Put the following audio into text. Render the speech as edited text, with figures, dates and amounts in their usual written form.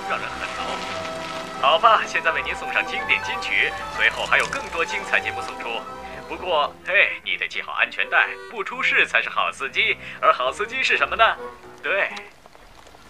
让人很挠。好吧，现在为您送上经典金曲，随后还有更多精彩节目送出。不过，嘿，你得系好安全带，不出事才是好司机。而好司机是什么呢？对。